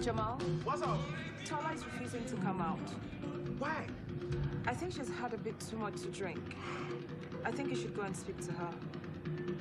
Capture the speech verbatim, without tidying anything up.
Jamal? What's up? Tola is refusing to come out. Why? I think she's had a bit too much to drink. I think you should go and speak to her.